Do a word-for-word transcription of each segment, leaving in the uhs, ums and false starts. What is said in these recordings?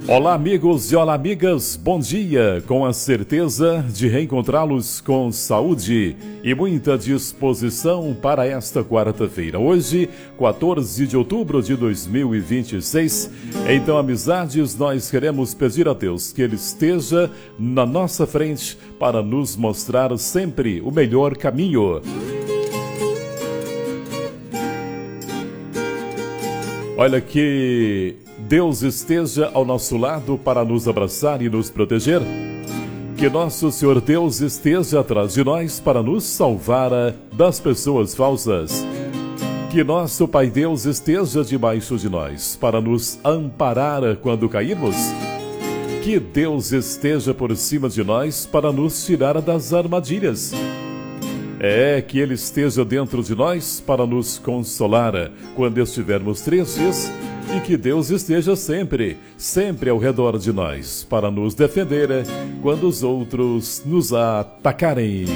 Olá amigos e olá amigas, bom dia, com a certeza de reencontrá-los com saúde e muita disposição para esta quarta-feira. Hoje, quatorze de outubro de dois mil e vinte e seis, então amizades, nós queremos pedir a Deus que Ele esteja na nossa frente para nos mostrar sempre o melhor caminho. Olha que Deus esteja ao nosso lado para nos abraçar e nos proteger. Que nosso Senhor Deus esteja atrás de nós para nos salvar das pessoas falsas. Que nosso Pai Deus esteja debaixo de nós para nos amparar quando cairmos. Que Deus esteja por cima de nós para nos tirar das armadilhas. É, que Ele esteja dentro de nós para nos consolar quando estivermos tristes e que Deus esteja sempre, sempre ao redor de nós para nos defender quando os outros nos atacarem.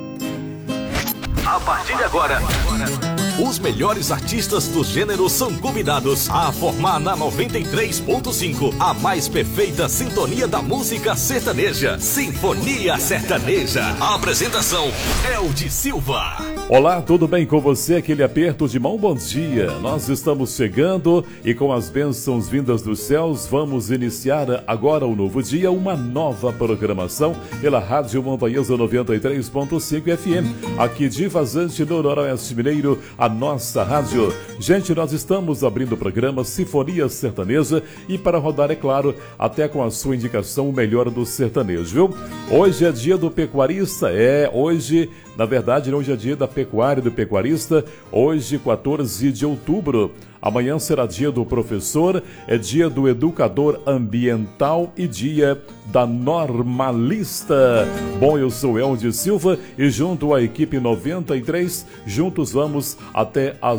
A partir de agora, os melhores artistas do gênero são convidados a formar na noventa e três ponto cinco a mais perfeita sintonia da música sertaneja, Sinfonia Sertaneja. A apresentação é o de Silva. Olá, tudo bem com você? Aquele aperto de mão, bom dia. Nós estamos chegando e com as bênçãos vindas dos céus, vamos iniciar agora um novo dia, uma nova programação pela Rádio Montanhesa noventa e três ponto cinco F M, aqui de Vazante, no Noroeste Mineiro, a nossa rádio. Gente, nós estamos abrindo o programa Sinfonia Sertaneja e para rodar, é claro, até com a sua indicação o melhor do sertanejo, viu? Hoje é dia do pecuarista, é, hoje... Na verdade, hoje é dia da pecuária e do pecuarista, hoje, quatorze de outubro. Amanhã será dia do professor, é dia do educador ambiental e dia da normalista. Bom, eu sou Eldio Silva e junto à equipe noventa e três, juntos vamos até as